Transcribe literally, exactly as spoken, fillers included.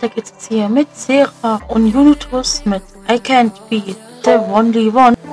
weiter geht es jetzt hier mit Sera und Julius mit I Can't Be the Only One.